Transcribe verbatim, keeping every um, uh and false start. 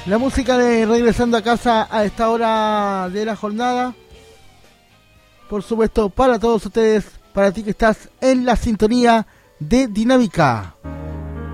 La música de Regresando a Casa a esta hora de la jornada. Por supuesto, para todos ustedes, para ti que estás en la sintonía de Dinámica.